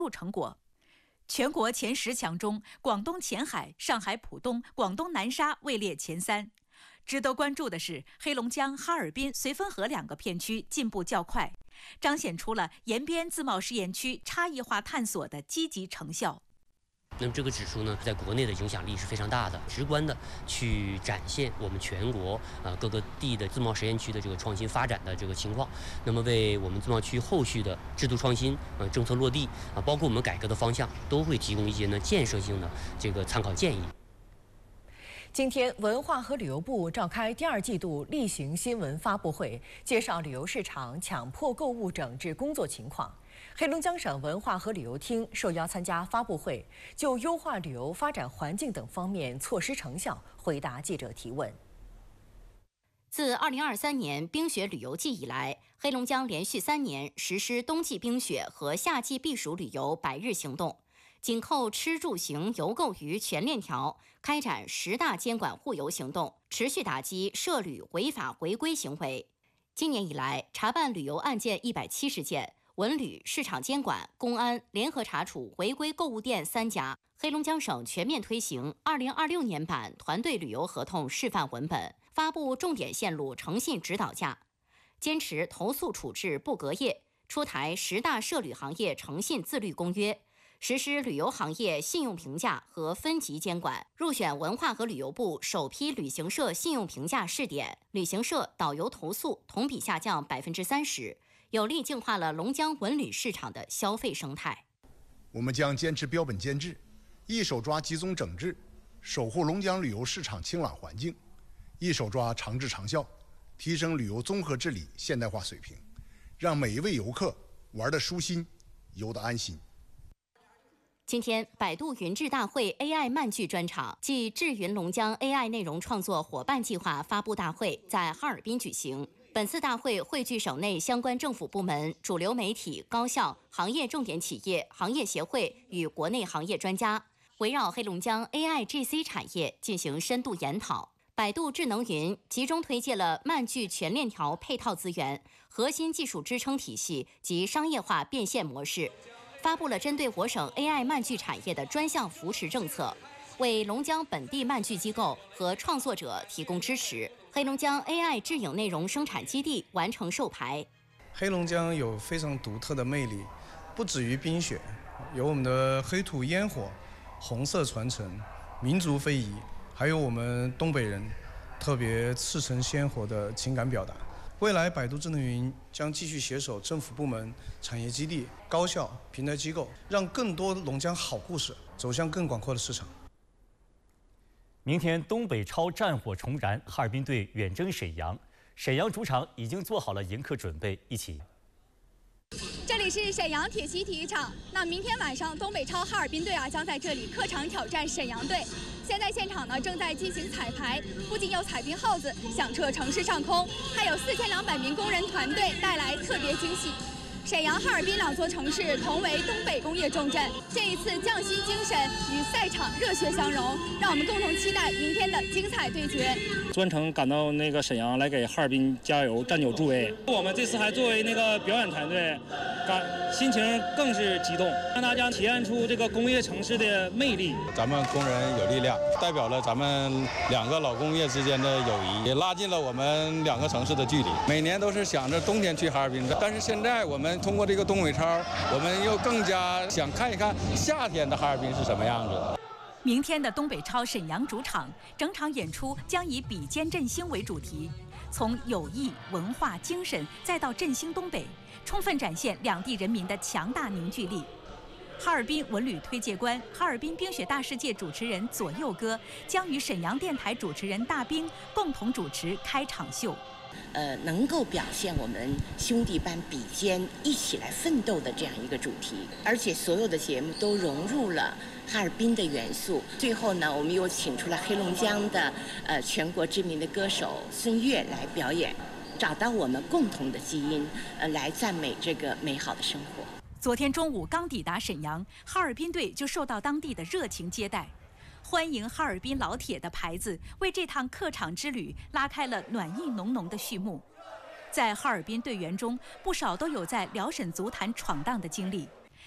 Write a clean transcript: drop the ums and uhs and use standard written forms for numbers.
成果。全国前10强中，广东前海、上海浦东、广东南沙位列前3。值得关注的是，黑龙江、哈尔滨、绥芬河2个片区进步较快，彰显出了延边自贸试验区差异化探索的积极成效。 那么这个指数呢，在国内的影响力是非常大的，直观的去展现我们全国各个地的自贸实验区的这个创新发展的这个情况。那么为我们自贸区后续的制度创新、政策落地包括我们改革的方向，都会提供一些建设性的这个参考建议。 今天，文化和旅游部召开第2季度例行新闻发布会，介绍旅游市场强迫购物整治工作情况。黑龙江省文化和旅游厅受邀参加发布会，就优化旅游发展环境等方面措施成效回答记者提问。 自2023年冰雪旅游季以来，黑龙江连续3年实施冬季冰雪和夏季避暑旅游100日行动，紧扣吃住行游购娱全链条，开展10大监管护游行动，持续打击涉旅违法违规行为。今年以来，查办旅游案件170件，文旅、市场监管、公安联合查处违规购物店3家。黑龙江省全面推行2026年版团队旅游合同示范文本，发布重点线路诚信指导价，坚持投诉处置不隔夜，出台10大涉旅行业诚信自律公约，实施旅游行业信用评价和分级监管，入选文化和旅游部首批旅行社信用评价试点，旅行社导游投诉同比下降30%，有力净化了龙江文旅市场的消费生态。 我们将坚持标本兼治，一手抓集中整治，守护龙江旅游市场清朗环境；一手抓长治长效，提升旅游综合治理现代化水平，让每一位游客玩得舒心，游得安心。 今天，百度云智大会 AI 漫剧专场暨智云龙江 AI 内容创作伙伴计划发布大会在哈尔滨举行。本次大会汇聚省内相关政府部门、主流媒体、高校、行业重点企业、行业协会与国内行业专家，围绕黑龙江 AIGC 产业进行深度研讨。百度智能云集中推介了漫剧全链条配套资源、核心技术支撑体系及商业化变现模式，发布了针对我省 AI 漫剧产业的专项扶持政策，为龙江本地漫剧机构和创作者提供支持。黑龙江 AI 智影内容生产基地完成授牌。 黑龙江有非常独特的魅力，不止于冰雪，有我们的黑土烟火、红色传承、民族非遗，还有我们东北人特别赤诚鲜活的情感表达。未来百度智能云将继续携手政府部门、产业基地、高校、平台机构，让更多龙江好故事走向更广阔的市场。 明天东北超战火重燃，哈尔滨队远征沈阳，沈阳主场已经做好了迎客准备，一起。 这里是沈阳铁西体育场。那明天晚上，东北超哈尔滨队将在这里客场挑战沈阳队。现在现场正在进行彩排，不仅有彩屏号子响彻城市上空，还有4200名工人团队带来特别惊喜。沈阳、哈尔滨2座城市同为东北工业重镇，这一次匠心精神与赛场热血相融，让我们共同期待明天的精彩对决。 专程赶到沈阳来给哈尔滨加油，站9助威。我们这次还作为表演团队，心情更是激动，让大家体验出这个工业城市的魅力。 咱们工人有力量，代表了咱们2个老工业之间的友谊，也拉近了我们2个城市的距离。每年都是想着冬天去哈尔滨，但是现在我们通过这个东北超，我们又更加想看一看夏天的哈尔滨是什么样子的。 明天的东北超沈阳主场，整场演出将以比肩振兴为主题，从友谊、文化、精神，再到振兴东北，充分展现2地人民的强大凝聚力。哈尔滨文旅推介官、哈尔滨冰雪大世界主持人左右哥将与沈阳电台主持人大兵共同主持开场秀。 能够表现我们兄弟般比肩一起来奋斗的这样一个主题，而且所有的节目都融入了哈尔滨的元素。最后呢，我们又请出了黑龙江的全国知名的歌手孙悦来表演，找到我们共同的基因，来赞美这个美好的生活。 昨天中午刚抵达沈阳，哈尔滨队就受到当地的热情接待。欢迎哈尔滨老铁的牌子为这趟客场之旅拉开了暖意浓浓的序幕。在哈尔滨队员中，不少都有在辽沈足坛闯荡的经历。